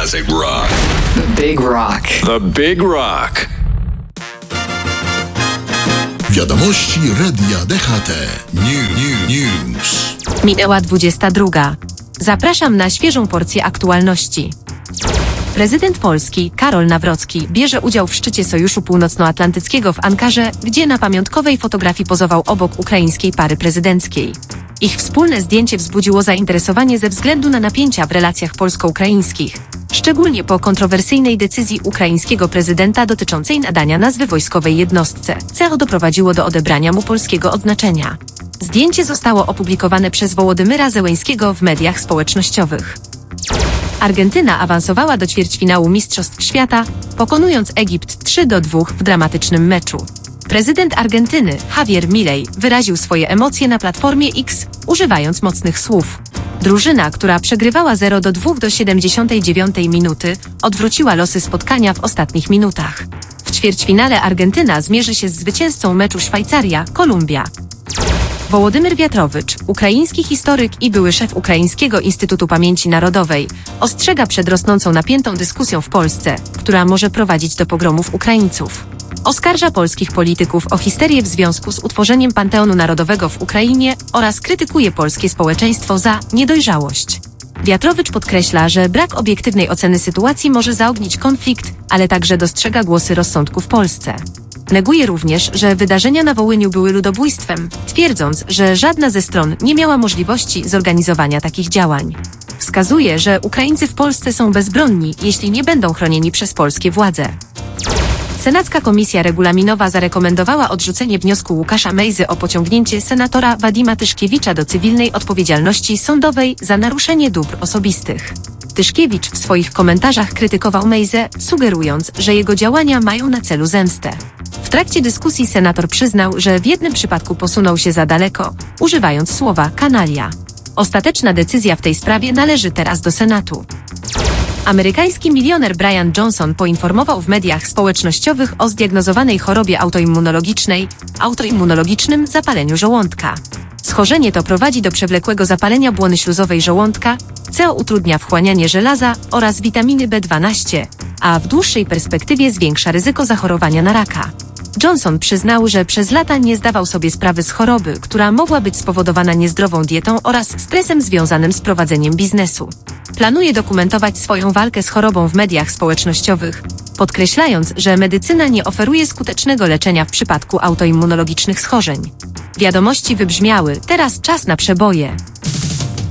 classic rock. The Big Rock. The Big Rock. Wiadomości Radia DHT. News. Minęła 22. Zapraszam na świeżą porcję aktualności. Prezydent Polski Karol Nawrocki bierze udział w szczycie Sojuszu Północnoatlantyckiego w Ankarze, gdzie na pamiątkowej fotografii pozował obok ukraińskiej pary prezydenckiej. Ich wspólne zdjęcie wzbudziło zainteresowanie ze względu na napięcia w relacjach polsko-ukraińskich, szczególnie po kontrowersyjnej decyzji ukraińskiego prezydenta dotyczącej nadania nazwy wojskowej jednostce, co doprowadziło do odebrania mu polskiego odznaczenia. Zdjęcie zostało opublikowane przez Wołodymyra Zełeńskiego w mediach społecznościowych. Argentyna awansowała do ćwierćfinału Mistrzostw Świata, pokonując Egipt 3-2 w dramatycznym meczu. Prezydent Argentyny, Javier Milei, wyraził swoje emocje na platformie X, używając mocnych słów. Drużyna, która przegrywała 0-2 do 79 minuty, odwróciła losy spotkania w ostatnich minutach. W ćwierćfinale Argentyna zmierzy się z zwycięzcą meczu Szwajcaria-Kolumbia. Wołodymyr Wiatrowicz, ukraiński historyk i były szef Ukraińskiego Instytutu Pamięci Narodowej, ostrzega przed rosnącą napiętą dyskusją w Polsce, która może prowadzić do pogromów Ukraińców. Oskarża polskich polityków o histerię w związku z utworzeniem Panteonu Narodowego w Ukrainie oraz krytykuje polskie społeczeństwo za niedojrzałość. Wiatrowicz podkreśla, że brak obiektywnej oceny sytuacji może zaognić konflikt, ale także dostrzega głosy rozsądku w Polsce. Neguje również, że wydarzenia na Wołyniu były ludobójstwem, twierdząc, że żadna ze stron nie miała możliwości zorganizowania takich działań. Wskazuje, że Ukraińcy w Polsce są bezbronni, jeśli nie będą chronieni przez polskie władze. Senacka Komisja Regulaminowa zarekomendowała odrzucenie wniosku Łukasza Mejzy o pociągnięcie senatora Wadima Tyszkiewicza do cywilnej odpowiedzialności sądowej za naruszenie dóbr osobistych. Tyszkiewicz w swoich komentarzach krytykował Mejzę, sugerując, że jego działania mają na celu zemstę. W trakcie dyskusji senator przyznał, że w jednym przypadku posunął się za daleko, używając słowa kanalia. Ostateczna decyzja w tej sprawie należy teraz do Senatu. Amerykański milioner Brian Johnson poinformował w mediach społecznościowych o zdiagnozowanej chorobie autoimmunologicznym zapaleniu żołądka. Schorzenie to prowadzi do przewlekłego zapalenia błony śluzowej żołądka, co utrudnia wchłanianie żelaza oraz witaminy B12, a w dłuższej perspektywie zwiększa ryzyko zachorowania na raka. Johnson przyznał, że przez lata nie zdawał sobie sprawy z choroby, która mogła być spowodowana niezdrową dietą oraz stresem związanym z prowadzeniem biznesu. Planuje dokumentować swoją walkę z chorobą w mediach społecznościowych, podkreślając, że medycyna nie oferuje skutecznego leczenia w przypadku autoimmunologicznych schorzeń. Wiadomości wybrzmiały, teraz czas na przeboje.